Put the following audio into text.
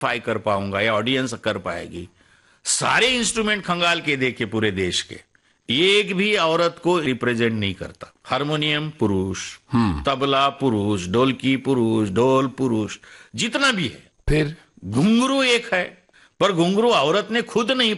Phi कर पाऊंगा या ऑडियंस कर पाएगी। सारे इंस्ट्रूमेंट खंगाल के देखे पूरे देश के, एक भी औरत को रिप्रेजेंट नहीं करता। हारमोनियम पुरुष, तबला पुरुष, ढोलकी पुरुष, ढोल पुरुष, जितना भी है। फिर घुंघरू एक है, पर घुंघरू औरत ने खुद नहीं